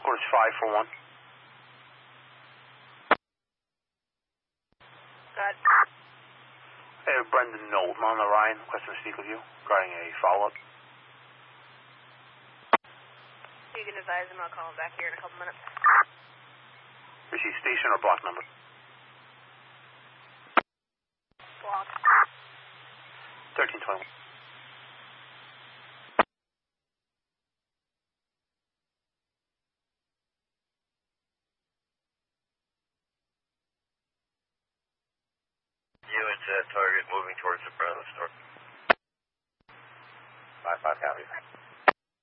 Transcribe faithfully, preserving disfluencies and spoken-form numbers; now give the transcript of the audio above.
Headquarters five four one. Got it. Hey, Brendan Nolt, I'm on the Ryan, requesting to speak with you regarding a follow-up. You can advise him. I'll call him back here in a couple minutes. Receive station or block number? Block. thirteen twenty. Units at target moving towards the front of the store. five five, copy.